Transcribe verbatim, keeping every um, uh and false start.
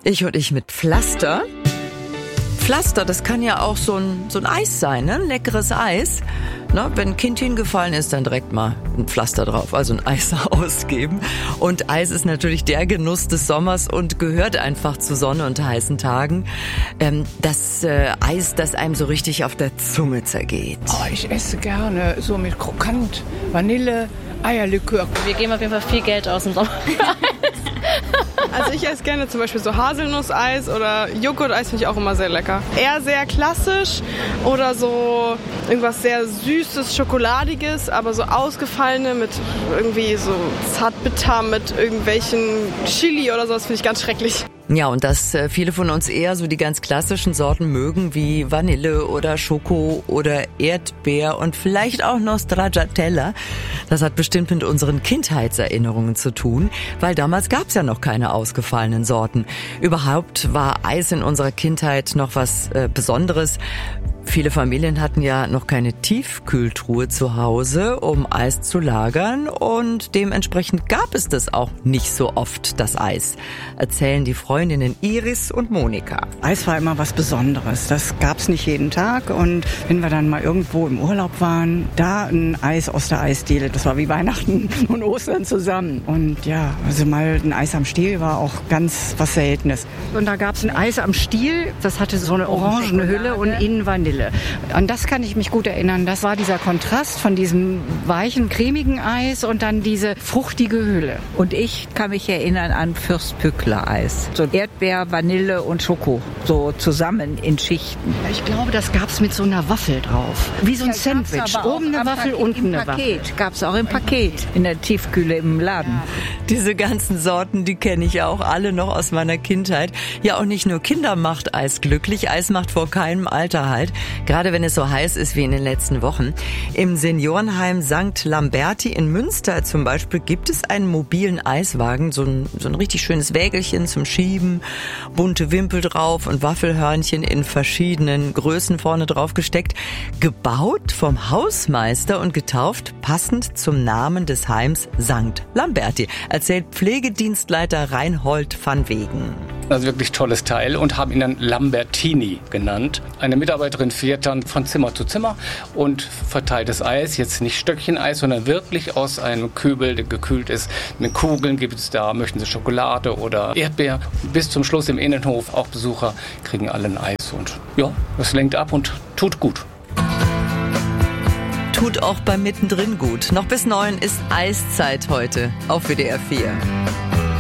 Ich und ich mit Pflaster. Pflaster, das kann ja auch so ein, so ein Eis sein, ne? Ein leckeres Eis. Na, wenn ein Kind hingefallen ist, dann direkt mal ein Pflaster drauf, also ein Eis ausgeben. Und Eis ist natürlich der Genuss des Sommers und gehört einfach zu Sonne und heißen Tagen. Ähm, das äh, Eis, das einem so richtig auf der Zunge zergeht. Oh, ich esse gerne so mit Krokant, Vanille, Eierlikör. Wir geben auf jeden Fall viel Geld aus im Sommer. Also ich esse gerne zum Beispiel so Haselnusseis oder Joghurteis, finde ich auch immer sehr lecker. Eher sehr klassisch oder so irgendwas sehr Süßes, Schokoladiges, aber so ausgefallene mit irgendwie so Zartbitter mit irgendwelchen Chili oder sowas finde ich ganz schrecklich. Ja, und dass äh, viele von uns eher so die ganz klassischen Sorten mögen, wie Vanille oder Schoko oder Erdbeer und vielleicht auch noch Stracciatella. Das hat bestimmt mit unseren Kindheitserinnerungen zu tun, weil damals gab's ja noch keine ausgefallenen Sorten. Überhaupt war Eis in unserer Kindheit noch was äh, Besonderes. Viele Familien hatten ja noch keine Tiefkühltruhe zu Hause, um Eis zu lagern, und dementsprechend gab es das auch nicht so oft, das Eis, erzählen die Freundinnen Iris und Monika. Eis war immer was Besonderes, das gab's nicht jeden Tag, und wenn wir dann mal irgendwo im Urlaub waren, da ein Eis aus der Eisdiele, das war wie Weihnachten und Ostern zusammen. Und ja, also mal ein Eis am Stiel war auch ganz was Seltenes. Und da gab's ein Eis am Stiel, das hatte so eine orangene Hülle und innen Vanille. An das kann ich mich gut erinnern. Das war dieser Kontrast von diesem weichen, cremigen Eis und dann diese fruchtige Hülle. Und ich kann mich erinnern an Fürstpückler-Eis. So Erdbeer, Vanille und Schoko. So zusammen in Schichten. Ich glaube, das gab's mit so einer Waffel drauf. Wie so ein Ja, Sandwich. Oben eine Waffel, unten eine Waffel. Gab es auch im Paket. In der Tiefkühle im Laden. Diese ganzen Sorten, die kenne ich ja auch alle noch aus meiner Kindheit. Ja, auch nicht nur Kinder macht Eis glücklich. Eis macht vor keinem Alter halt. Gerade wenn es so heiß ist wie in den letzten Wochen. Im Seniorenheim Sankt Lamberti in Münster zum Beispiel gibt es einen mobilen Eiswagen, so ein, so ein richtig schönes Wägelchen zum Schieben, bunte Wimpel drauf und Waffelhörnchen in verschiedenen Größen vorne drauf gesteckt. Gebaut vom Hausmeister und getauft passend zum Namen des Heims Sankt Lamberti, erzählt Pflegedienstleiter Reinhold van Wegen. Also wirklich tolles Teil, und haben ihn dann Lambertini genannt. Eine Mitarbeiterin fährt dann von Zimmer zu Zimmer und verteilt das Eis. Jetzt nicht Stöckcheneis, sondern wirklich aus einem Kübel, der gekühlt ist. Mit Kugeln gibt es da, möchten Sie Schokolade oder Erdbeer. Bis zum Schluss im Innenhof, auch Besucher kriegen alle ein Eis. Und ja, das lenkt ab und tut gut. Tut auch beim Mittendrin gut. Noch bis neun ist Eiszeit heute auf W D R vier.